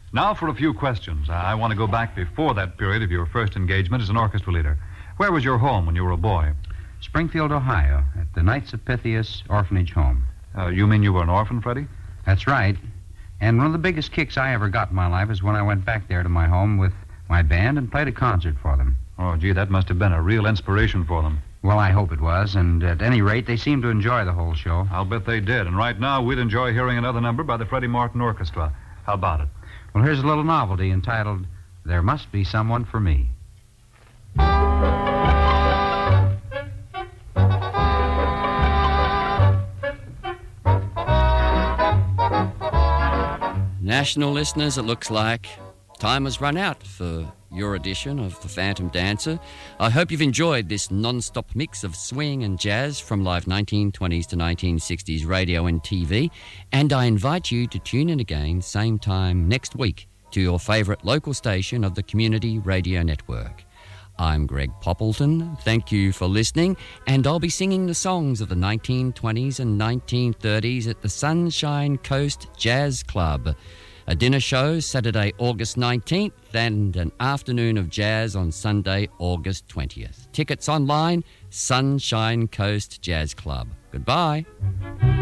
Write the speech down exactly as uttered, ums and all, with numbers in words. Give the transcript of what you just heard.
Now for a few questions. I want to go back before that period of your first engagement as an orchestra leader. Where was your home when you were a boy? Springfield, Ohio, at the Knights of Pythias Orphanage Home. Uh, you mean you were an orphan, Freddie? That's right. And one of the biggest kicks I ever got in my life is when I went back there to my home with my band and played a concert for them. Oh, gee, that must have been a real inspiration for them. Well, I hope it was, and at any rate, they seemed to enjoy the whole show. I'll bet they did, and right now we'd enjoy hearing another number by the Freddie Martin Orchestra. How about it? Well, here's a little novelty entitled, There Must Be Someone for Me. National listeners, it looks like time has run out for your edition of The Phantom Dancer. I hope you've enjoyed this non-stop mix of swing and jazz from live nineteen twenties to nineteen sixties radio and T V, and I invite you to tune in again same time next week to your favourite local station of the Community Radio Network. I'm Greg Poppleton. Thank you for listening, and I'll be singing the songs of the nineteen twenties and nineteen thirties at the Sunshine Coast Jazz Club. A dinner show Saturday, August nineteenth, and an afternoon of jazz on Sunday, August twentieth. Tickets online, Sunshine Coast Jazz Club. Goodbye.